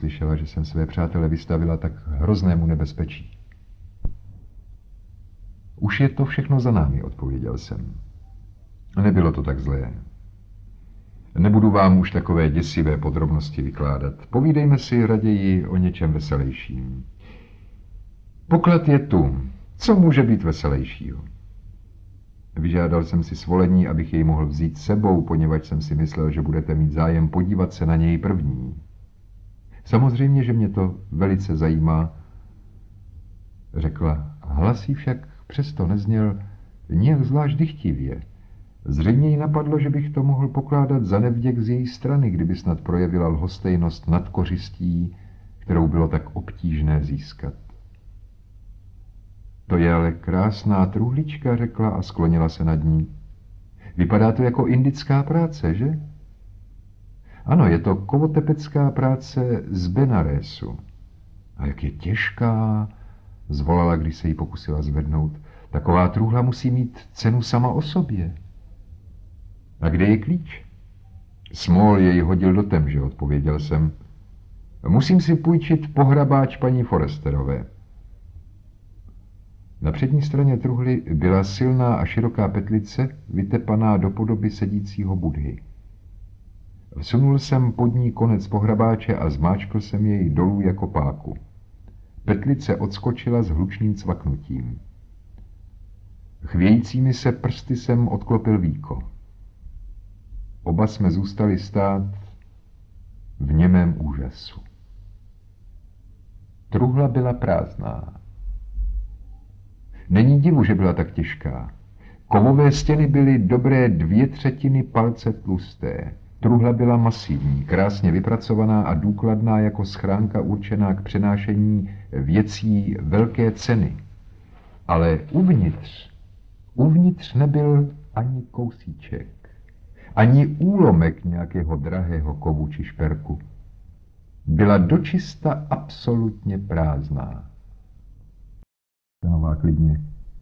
slyšela, že jsem své přátele vystavila tak hroznému nebezpečí. Už je to všechno za námi, odpověděl jsem. Nebylo to tak zlé. Nebudu vám už takové děsivé podrobnosti vykládat. Povídejme si raději o něčem veselějším. Poklad je tu. Co může být veselějšího? Vyžádal jsem si svolení, abych jej mohl vzít s sebou, poněvadž jsem si myslel, že budete mít zájem podívat se na něj první. Samozřejmě, že mě to velice zajímá, řekla. Hlas jí však přesto nezněl nijak zvlášť dychtivě. Zřejmě jí napadlo, že bych to mohl pokládat za nevděk z její strany, kdyby snad projevila lhostejnost nad kořistí, kterou bylo tak obtížné získat. To je ale krásná truhlička, řekla a sklonila se nad ní. Vypadá to jako indická práce, že? Ano, je to kovotepecká práce z Benaresu. A jak je těžká, zvolala, když se jí pokusila zvednout. Taková truhla musí mít cenu sama o sobě. A kde je klíč? Small jej hodil do temže, odpověděl jsem. Musím si půjčit pohrabáč paní Foresterové. Na přední straně truhly byla silná a široká petlice, vytepaná do podoby sedícího Budhy. Vsunul jsem pod ní konec pohrabáče a zmáčkl jsem jej dolů jako páku. Petlice odskočila s hlučným cvaknutím. Chvějícími se prsty jsem odklopil víko. Oba jsme zůstali stát v němém úžasu. Truhla byla prázdná. Není divu, že byla tak těžká. Kovové stěny byly dobré 2/3 palce tlusté. Truhla byla masivní, krásně vypracovaná a důkladná jako schránka určená k přenášení věcí velké ceny. Ale uvnitř nebyl ani kousíček, ani úlomek nějakého drahého kovu či šperku. Byla dočista absolutně prázdná. Stanová klidně.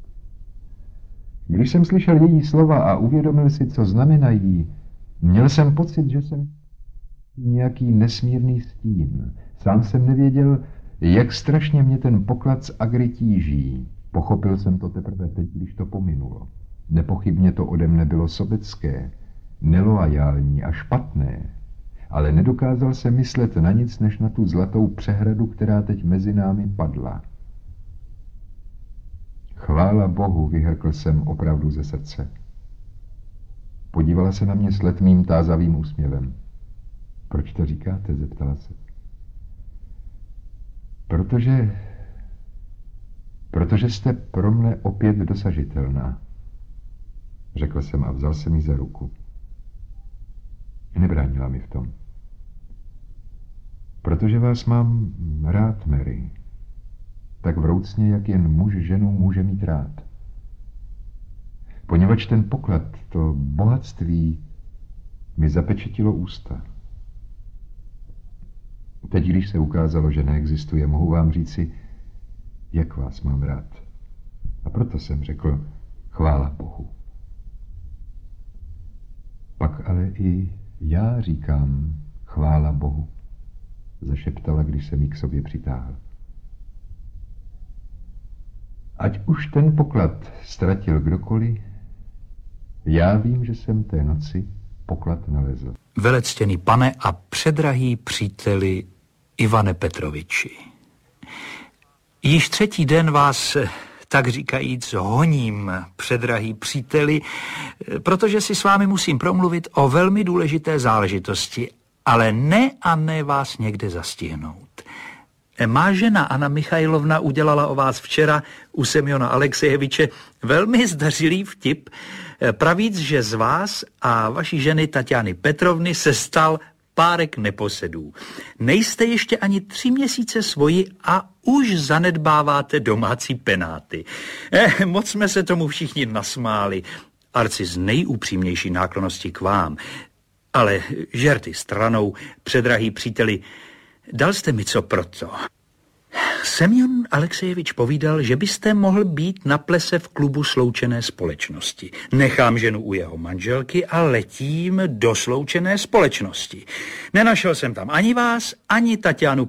Když jsem slyšel její slova a uvědomil si, co znamenají, měl jsem pocit, že jsem nějaký nesmírný stín. Sám jsem nevěděl, jak strašně mě ten poklad z Agry tíží. Pochopil jsem to teprve teď, když to pominulo. Nepochybně to ode mne bylo sobecké, neloajální a špatné, ale nedokázal jsem myslet na nic, než na tu zlatou přehradu, která teď mezi námi padla. Chvála Bohu, vyhrkl jsem opravdu ze srdce. Podívala se na mě s letmým tázavým úsměvem. Proč to říkáte? Zeptala se. Protože jste pro mne opět dosažitelná, řekl jsem a vzal jsem jí za ruku. Nebránila mi v tom. Protože vás mám rád, Mary. Tak vroucně, jak jen muž ženu může mít rád. Poněvadž ten poklad, to bohatství, mi zapečetilo ústa. Teď, když se ukázalo, že neexistuje, mohu vám říci, jak vás mám rád. A proto jsem řekl, chvála Bohu. Pak ale i já říkám, chvála Bohu, zašeptala, když jsem ji k sobě přitáhl. Ať už ten poklad ztratil kdokoliv, já vím, že jsem té noci poklad nalezl. Velectěný pane a předrahý příteli Ivane Petroviči. Již 3. den vás, tak říkajíc, honím, předrahý příteli, protože si s vámi musím promluvit o velmi důležité záležitosti, ale ne vás někde zastihnout. Má žena Anna Michajlovna udělala o vás včera u Semjona Alexejeviče velmi zdařilý vtip, pravíc, že z vás a vaší ženy Tatiany Petrovny se stal párek neposedů. Nejste ještě ani 3 měsíce svoji a už zanedbáváte domácí penáty. Moc jsme se tomu všichni nasmáli, arci z nejupřímnější náklonnosti k vám. Ale žerty stranou, předrahý příteli, dal jste mi co proto. Semjon Alexejevič povídal, že byste mohl být na plese v klubu sloučené společnosti. Nechám ženu u jeho manželky a letím do sloučené společnosti. Nenašel jsem tam ani vás, ani Tatianu